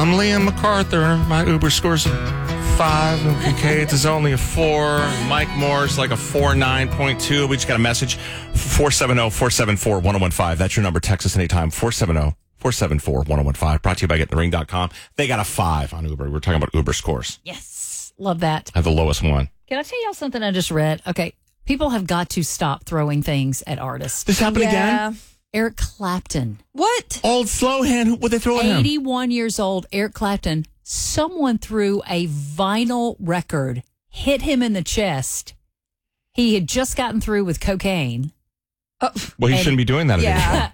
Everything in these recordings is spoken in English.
I'm Liam MacArthur. My Uber score's a 5, and Kincaid's is only a 4. Mike Moore's like a 4.9.2. We just got a message, 470-474-1015. That's your number. Text us anytime, 470-474-1015. Brought to you by GetTheRing.com. They got a 5 on Uber. We're talking about Uber scores. Yes. Love that. I have the lowest one. Can I tell y'all something I just read? Okay. People have got to stop throwing things at artists. This happened again? Eric Clapton. What? Old Slowhand. What they throw at him? 81 years old, Eric Clapton. Someone threw a vinyl record, hit him in the chest. He had just gotten through with cocaine. Well, he shouldn't be doing that anymore.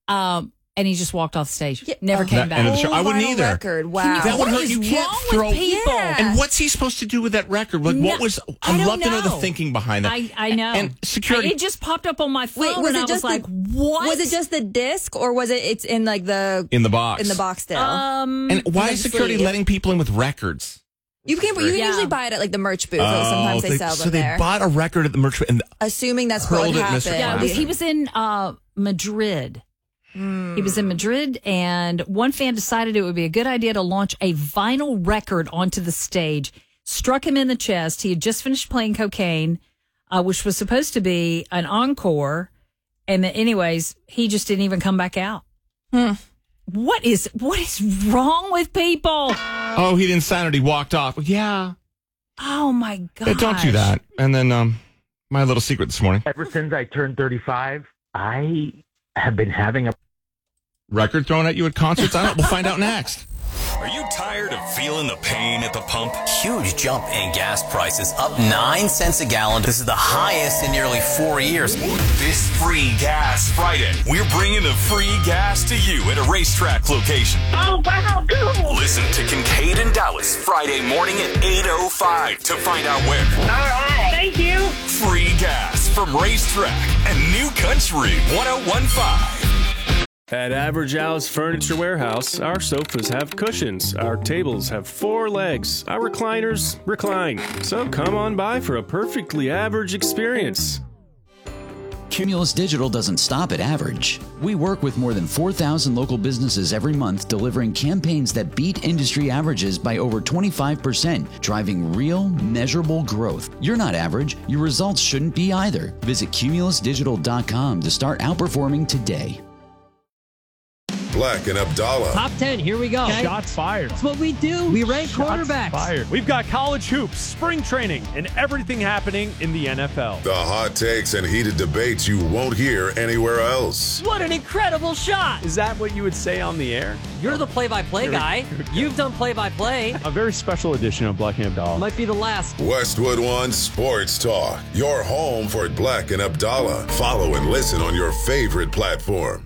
And he just walked off the stage. Never came back. I wouldn't either. Record. Wow. That would hurt. You can't throw people. Yeah. And what's he supposed to do with that record? Like, what was? I'd love to know the thinking behind that. I know. And security. It just popped up on my phone. Wait, was and it I just was like, what? Was it just the disc, or was it's in like the in the box? In the box still. And why is security letting people in with records? You can usually buy it at like the merch booth. Sometimes they sell them so there. They bought a record at the merch booth and assuming that's what happened. Yeah, he was in Madrid. He was in Madrid, and one fan decided it would be a good idea to launch a vinyl record onto the stage. Struck him in the chest. He had just finished playing cocaine, which was supposed to be an encore. And anyways, he just didn't even come back out. What is wrong with people? Oh, he didn't sign it. He walked off. Yeah. Oh, my God. Don't do that. And then my little secret this morning. Ever since I turned 35, I have been having a record thrown at you at concerts. We'll find out next. Are you tired of feeling the pain at the pump? Huge jump in gas prices, up 9 cents a gallon. This is the highest in nearly 4 years. This Free Gas Friday, we're bringing the free gas to you at a racetrack location. Oh, wow, cool. Listen to Kincaid and Dallas Friday morning at 8:05 to find out where. All right. Thank you. Free gas from Racetrack and New Country 1015. At Average Al's Furniture Warehouse, our sofas have cushions, our tables have 4 legs, our recliners recline. So come on by for a perfectly average experience. Cumulus Digital doesn't stop at average. We work with more than 4,000 local businesses every month, delivering campaigns that beat industry averages by over 25%, driving real, measurable growth. You're not average. Your results shouldn't be either. Visit cumulusdigital.com to start outperforming today. Black and Abdallah. Top 10, here we go. Okay. Shots fired. That's what we do. We rank quarterbacks. Fired. We've got college hoops, spring training, and everything happening in the NFL. The hot takes and heated debates you won't hear anywhere else. What an incredible shot. Is that what you would say on the air? You're the play-by-play guy. You've done play-by-play. A very special edition of Black and Abdallah. Might be the last. Westwood One Sports Talk. Your home for Black and Abdallah. Follow and listen on your favorite platform.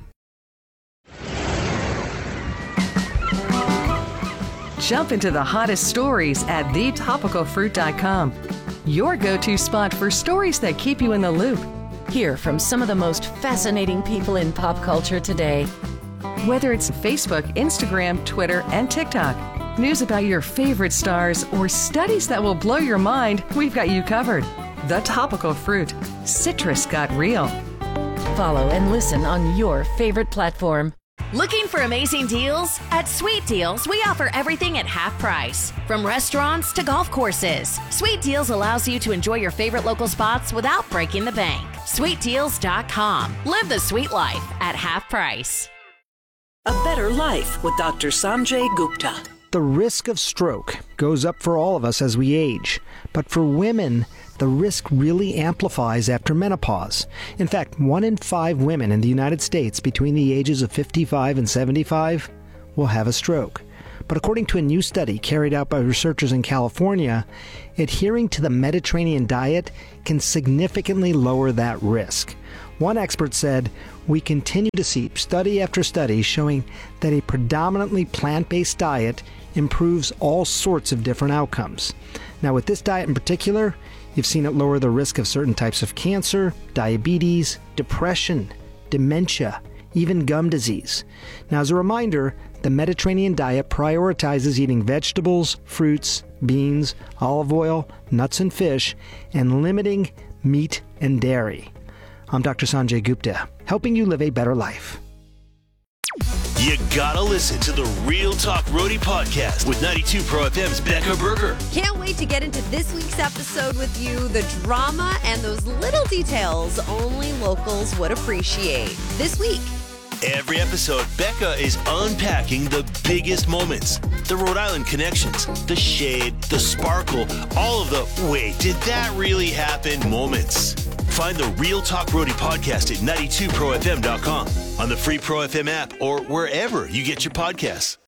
Jump into the hottest stories at thetopicalfruit.com. Your go-to spot for stories that keep you in the loop. Hear from some of the most fascinating people in pop culture today. Whether it's Facebook, Instagram, Twitter, and TikTok, news about your favorite stars, or studies that will blow your mind, we've got you covered. The Topical Fruit. Citrus got real. Follow and listen on your favorite platform. Looking for amazing deals? At Sweet Deals, we offer everything at half price. From restaurants to golf courses, Sweet Deals allows you to enjoy your favorite local spots without breaking the bank. SweetDeals.com. Live the sweet life at half price. A Better Life with Dr. Sanjay Gupta. The risk of stroke goes up for all of us as we age, but for women, the risk really amplifies after menopause. In fact, 1 in 5 women in the United States between the ages of 55 and 75 will have a stroke. But according to a new study carried out by researchers in California, adhering to the Mediterranean diet can significantly lower that risk. One expert said, "We continue to see study after study showing that a predominantly plant-based diet improves all sorts of different outcomes." Now, with this diet in particular, you've seen it lower the risk of certain types of cancer, diabetes, depression, dementia, even gum disease. Now, as a reminder, the Mediterranean diet prioritizes eating vegetables, fruits, beans, olive oil, nuts and fish, and limiting meat and dairy. I'm Dr. Sanjay Gupta, helping you live a better life. You gotta listen to the Real Talk Roadie podcast with 92 Pro FM's Becca Berger. Can't wait to get into this week's episode with you. The drama and those little details only locals would appreciate. This week. Every episode, Becca is unpacking the biggest moments. The Rhode Island connections, the shade, the sparkle, all of the wait, did that really happen moments. Find the Real Talk Roadie podcast at 92profm.com, on the free Pro FM app, or wherever you get your podcasts.